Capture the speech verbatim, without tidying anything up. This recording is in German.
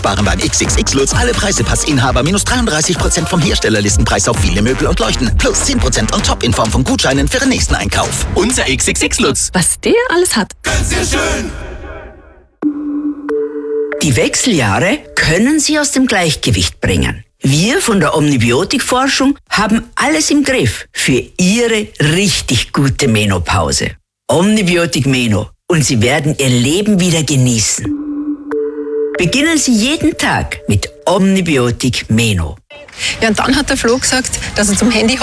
sparen beim X X X Lutz alle Preisepassinhaber minus dreiunddreißig Prozent vom Herstellerlistenpreis auf viele Möbel und Leuchten. Plus zehn Prozent on top in Form von Gutscheinen für den nächsten Einkauf. Unser X X X Lutz. Was der alles hat. Ganz sehr schön. Die Wechseljahre können Sie aus dem Gleichgewicht bringen. Wir von der Omnibiotikforschung haben alles im Griff für Ihre richtig gute Menopause. Omnibiotik Meno und Sie werden Ihr Leben wieder genießen. Beginnen Sie jeden Tag mit Omnibiotik Meno. Ja, und dann hat der Flo gesagt, dass er zum Handy